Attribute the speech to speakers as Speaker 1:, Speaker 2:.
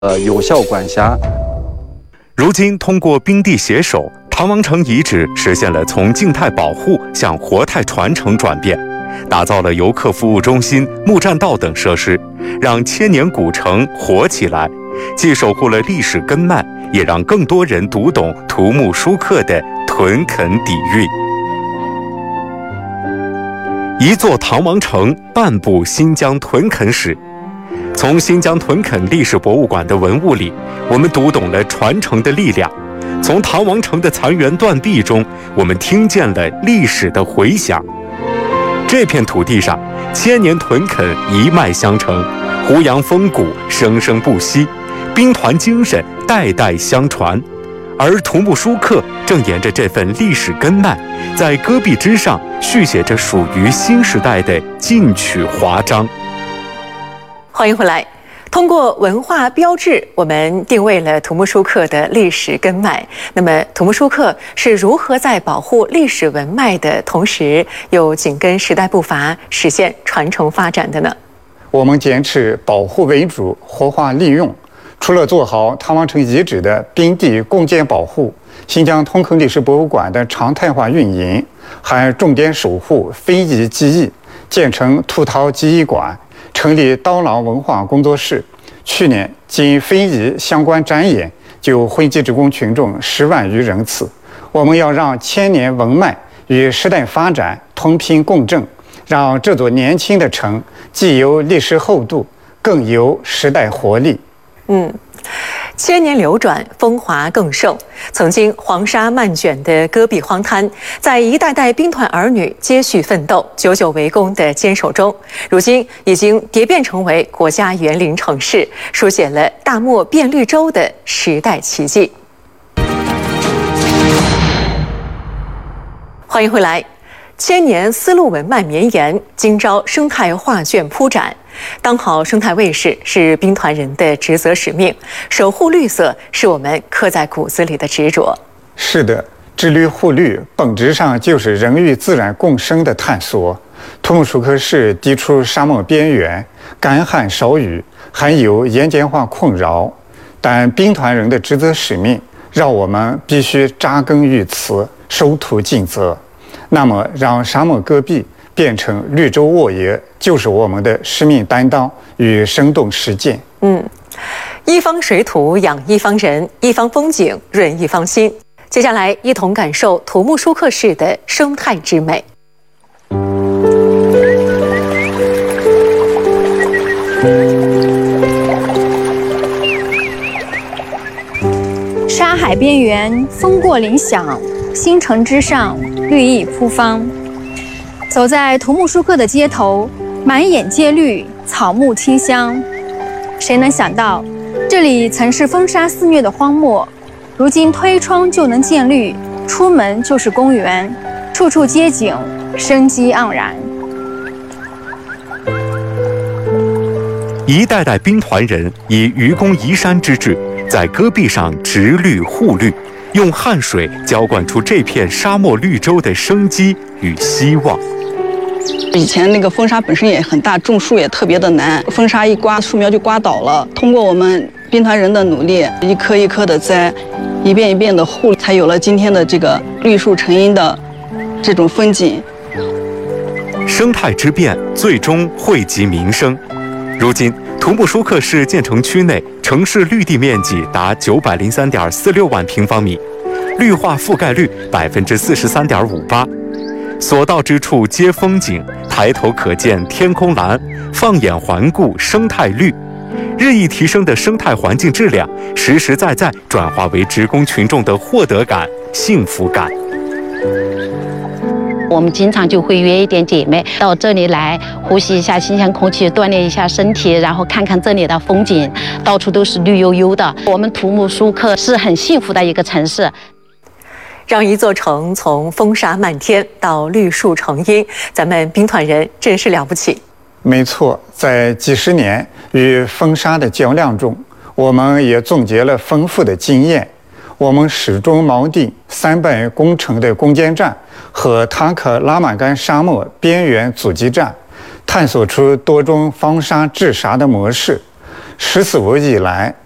Speaker 1: 有效管辖。
Speaker 2: 如今，通过冰地携手，唐王城遗址实现了从静态保护向活态传承转变，打造了游客服务中心、木栈道等设施，让千年古城活起来，既守护了历史根脉，也让更多人读懂图木书刻的屯垦底蕴。一座唐王城，半部新疆屯垦史。从新疆屯垦历史博物馆的文物里，我们读懂了传承的力量；从唐王城的残垣断壁中，我们听见了历史的回响。这片土地上，千年屯垦一脉相承，胡杨风骨生生不息，兵团精神代代相传。而图木书刻正沿着这份历史根脉，在戈壁之上续写着属于新时代的进取华章。
Speaker 3: 欢迎回来。通过文化标志，我们定位了图木书刻的历史根脉。那么，图木书刻是如何在保护历史文脉的同时，又紧跟时代步伐，实现传承发展的呢？
Speaker 4: 我们坚持保护为主，活化利用。除了做好唐王城遗址的冰地共建保护，新疆屯垦历史博物馆的常态化运营，还重点守护非遗技艺，建成图陶技艺馆，成立刀郎文化工作室。去年，仅非遗相关展演就惠及职工群众10万余人次。我们要让千年文脉与时代发展同频共振，让这座年轻的城既有历史厚度，更有时代活力。
Speaker 3: 千年流转，风华更盛。曾经黄沙漫卷的戈壁荒滩，在一代代兵团儿女接续奋斗、久久为功的坚守中，如今已经蝶变成为国家园林城市，书写了大漠变绿洲的时代奇迹。欢迎回来。千年丝路文脉绵延，今朝生态画卷铺展。当好生态卫士是兵团人的职责使命，守护绿色是我们刻在骨子里的执着。
Speaker 4: 是的，治绿护绿本质上就是人与自然共生的探索。图木书刻是地处沙漠边缘，干旱少雨，还有盐碱化困扰，但兵团人的职责使命让我们必须扎根于此，守土尽责。那么，让沙漠戈壁变成绿洲沃野，就是我们的使命担当与生动实践。
Speaker 3: 一方水土养一方人，一方风景润一方心。接下来，一同感受图木书刻式的生态之美。
Speaker 5: 沙海边缘，风过林响，新城之上，绿意铺方。走在图木书刻的街头，满眼皆绿，草木清香。谁能想到，这里曾是风沙肆虐的荒漠，如今推窗就能见绿，出门就是公园，处处街景，生机盎然。
Speaker 2: 一代代兵团人以愚公移山之志，在戈壁上植绿护绿，用汗水浇灌出这片沙漠绿洲的生机与希望。
Speaker 6: 以前那个风沙本身也很大，种树也特别的难，风沙一刮，树苗就刮倒了。通过我们兵团人的努力，一棵一棵的栽，一遍一遍的护，才有了今天的这个绿树成荫的这种风景。
Speaker 2: 生态之变最终惠及民生。如今，图木书刻市建成区内城市绿地面积达903.46万平方米，绿化覆盖率43.58%。所到之处皆风景，抬头可见天空蓝，放眼环顾生态绿。日益提升的生态环境质量，实实在在转化为职工群众的获得感、幸福感。
Speaker 7: 我们经常就会约一点姐妹到这里来呼吸一下新鲜空气，锻炼一下身体，然后看看这里的风景，到处都是绿油油的。我们图木书刻是很幸福的一个城市。
Speaker 3: 让一座城从风沙漫天到绿树成荫，咱们兵团人真是了不起。
Speaker 4: 没错，在几十年与风沙的较量中，我们也总结了丰富的经验。我们始终锚定300工程的攻坚战和塔克拉玛干沙漠边缘阻击战，探索出多种防沙治沙的模式。14五以来，